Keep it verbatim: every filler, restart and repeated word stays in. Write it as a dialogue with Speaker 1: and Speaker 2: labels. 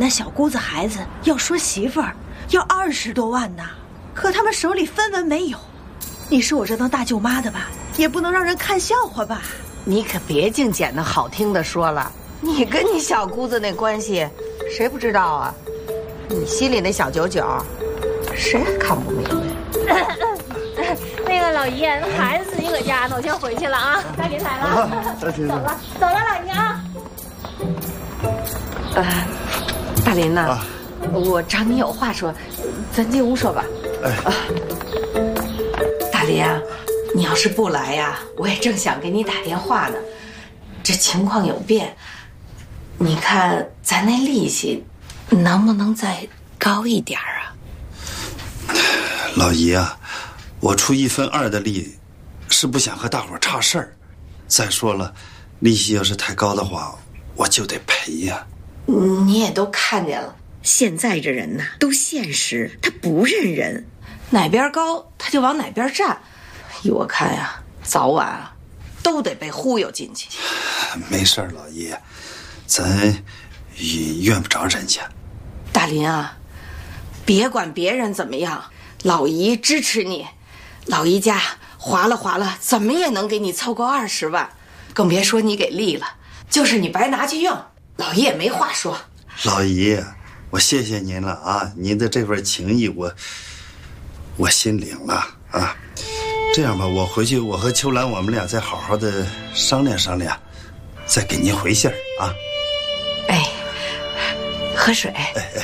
Speaker 1: 那小姑子孩子要说媳妇儿要二十多万呢，可他们手里分文没有。你是我这当大舅妈的吧，也不能让人看笑话吧？
Speaker 2: 你可别净捡那好听的说了，你跟你小姑子那关系，谁不知道啊？你心里那小九九，谁还看不明白？
Speaker 3: 那个老姨，孩子自己搁家呢，我先回去了啊，该给奶了。走了，走了，老姨啊。
Speaker 2: 呃，大林呐、啊，我找你有话说，咱进屋说吧。哎，啊、大林啊，你要是不来呀，我也正想给你打电话呢。这情况有变，你看咱那利息能不能再高一点啊？
Speaker 4: 老姨啊，我出一分二的力，是不想和大伙差事儿。再说了，利息要是太高的话，我就得赔呀。
Speaker 2: 你也都看见了，现在这人呐都现实，他不认人，哪边高他就往哪边站。依我看呀，早晚啊都得被忽悠进去。
Speaker 4: 没事儿，老姨，咱也怨不着人家。
Speaker 2: 大林啊，别管别人怎么样，老姨支持你。老姨家划拉划拉，怎么也能给你凑够二十万，更别说你给力了，就是你白拿去用，老姨也没话说。
Speaker 4: 老姨，我谢谢您了啊！您的这份情谊我，我我心领了啊。这样吧，我回去我和秋兰我们俩再好好的商量商量，再给您回信儿啊。
Speaker 2: 哎，喝水。
Speaker 4: 哎哎。